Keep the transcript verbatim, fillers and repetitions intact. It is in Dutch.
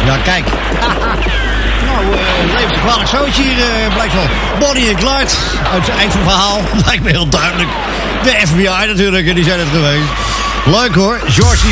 Ja, kijk. Nou, uh, levensgevaarlijk zootje hier, uh, blijkt wel. Bonnie en Clyde, uit het eind van het verhaal. Lijkt me heel duidelijk. De F B I natuurlijk, die zijn het geweest. Leuk hoor, George